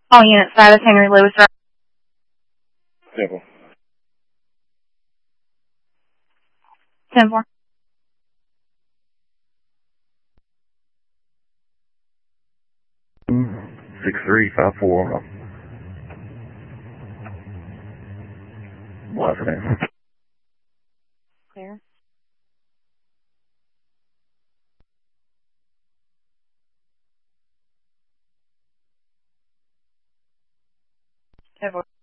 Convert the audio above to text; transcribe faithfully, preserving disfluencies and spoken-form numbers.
All unit status, Henry Lewis. Simple. ten four. Six three five four. What's the name? Clear. ten four.